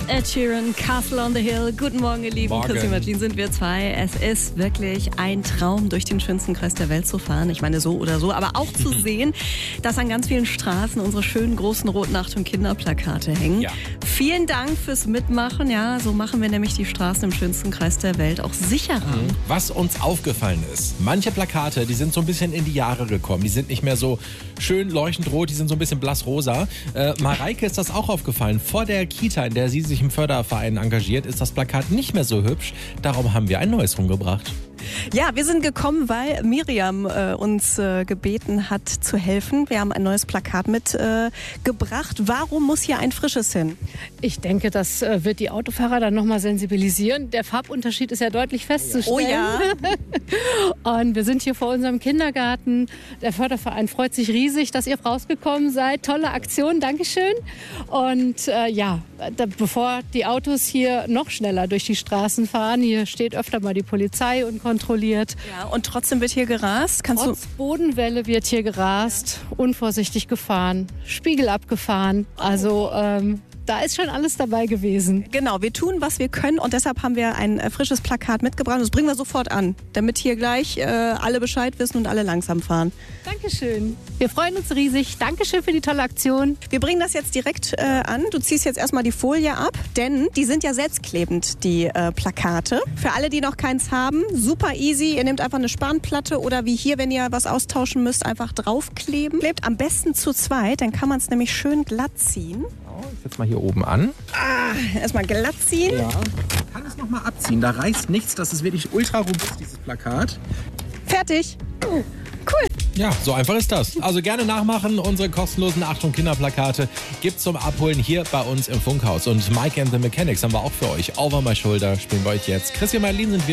Ed Sheeran, Castle on the Hill. Guten Morgen, ihr Lieben. Morgen. Chrissy Martin sind wir zwei. Es ist wirklich ein Traum, durch den schönsten Kreis der Welt zu fahren. Ich meine, so oder so. Aber auch zu sehen, dass an ganz vielen Straßen unsere schönen großen roten Achtung Kinderplakate hängen. Ja. Vielen Dank fürs Mitmachen. Ja, so machen wir nämlich die Straßen im schönsten Kreis der Welt auch sicherer. Was uns aufgefallen ist, manche Plakate, die sind so ein bisschen in die Jahre gekommen. Die sind nicht mehr so schön leuchtend rot, die sind so ein bisschen blassrosa. Mareike ist das auch aufgefallen. Vor der Kita, in der sie sich im Förderverein engagiert, ist das Plakat nicht mehr so hübsch. Darum haben wir ein neues rumgebracht. Ja, wir sind gekommen, weil Miriam uns gebeten hat zu helfen. Wir haben ein neues Plakat mitgebracht. Warum muss hier ein frisches hin? Ich denke, das wird die Autofahrer dann nochmal sensibilisieren. Der Farbunterschied ist ja deutlich festzustellen. Oh ja. Und wir sind hier vor unserem Kindergarten. Der Förderverein freut sich riesig, dass ihr rausgekommen seid. Tolle Aktion, Dankeschön. Und bevor die Autos hier noch schneller durch die Straßen fahren, hier steht öfter mal die Polizei und kontrolliert. Ja, und trotzdem wird hier gerast. Trotz Bodenwelle wird hier gerast, unvorsichtig gefahren, Spiegel abgefahren. Also da ist schon alles dabei gewesen. Genau, wir tun, was wir können und deshalb haben wir ein frisches Plakat mitgebracht. Das bringen wir sofort an, damit hier gleich alle Bescheid wissen und alle langsam fahren. Dankeschön. Wir freuen uns riesig. Dankeschön für die tolle Aktion. Wir bringen das jetzt direkt an. Du ziehst jetzt erstmal die Folie ab, denn die sind ja selbstklebend, die Plakate. Für alle, die noch keins haben, super easy. Ihr nehmt einfach eine Spanplatte oder wie hier, wenn ihr was austauschen müsst, einfach draufkleben. Klebt am besten zu zweit, dann kann man es nämlich schön glatt ziehen. Ich setze mal hier oben an. Erstmal glatt ziehen. Ja. Ich kann es nochmal abziehen. Da reißt nichts. Das ist wirklich ultra robust, dieses Plakat. Fertig. Cool. Ja, so einfach ist das. Also gerne nachmachen. Unsere kostenlosen Achtung Kinderplakate gibt's zum Abholen hier bei uns im Funkhaus. Und Mike and the Mechanics haben wir auch für euch. Over My Shoulder spielen wir euch jetzt. Chrissy Martin sind wir.